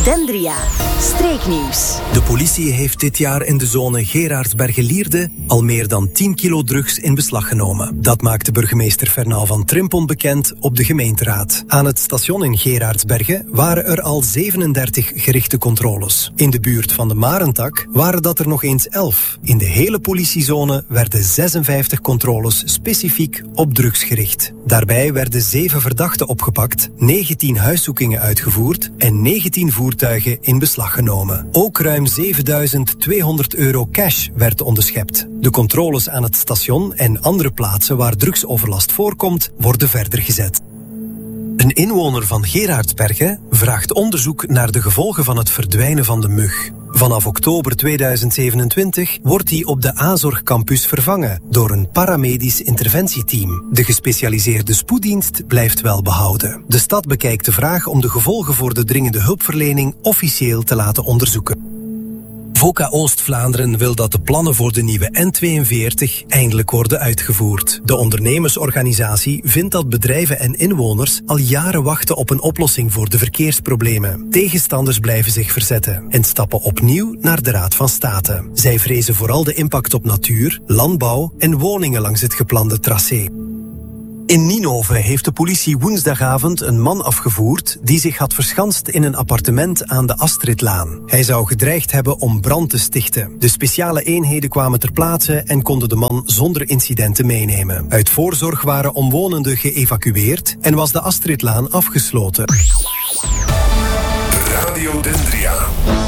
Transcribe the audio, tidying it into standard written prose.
Dendria, streeknieuws. De politie heeft dit jaar in de zone Geraardsbergen-Lierde al meer dan 10 kilo drugs in beslag genomen. Dat maakte burgemeester Fernand van Trimpon bekend op de gemeenteraad. Aan het station in Geraardsbergen waren er al 37 gerichte controles. In de buurt van de Marentak waren dat er nog eens 11. In de hele politiezone werden 56 controles specifiek op drugs gericht. Daarbij werden 7 verdachten opgepakt, 19 huiszoekingen uitgevoerd en 19 voertuigen in beslag genomen. Ook ruim 7.200 euro cash werd onderschept. De controles aan het station en andere plaatsen waar drugsoverlast voorkomt, worden verder gezet. Een inwoner van Geraardsbergen vraagt onderzoek naar de gevolgen van het verdwijnen van de mug. Vanaf oktober 2027 wordt die op de Azorg-campus vervangen door een paramedisch interventieteam. De gespecialiseerde spoeddienst blijft wel behouden. De stad bekijkt de vraag om de gevolgen voor de dringende hulpverlening officieel te laten onderzoeken. VOCA Oost-Vlaanderen wil dat de plannen voor de nieuwe N42 eindelijk worden uitgevoerd. De ondernemersorganisatie vindt dat bedrijven en inwoners al jaren wachten op een oplossing voor de verkeersproblemen. Tegenstanders blijven zich verzetten en stappen opnieuw naar de Raad van State. Zij vrezen vooral de impact op natuur, landbouw en woningen langs het geplande tracé. In Ninove heeft de politie woensdagavond een man afgevoerd die zich had verschanst in een appartement aan de Astridlaan. Hij zou gedreigd hebben om brand te stichten. De speciale eenheden kwamen ter plaatse en konden de man zonder incidenten meenemen. Uit voorzorg waren omwonenden geëvacueerd en was de Astridlaan afgesloten. Radio Dendria.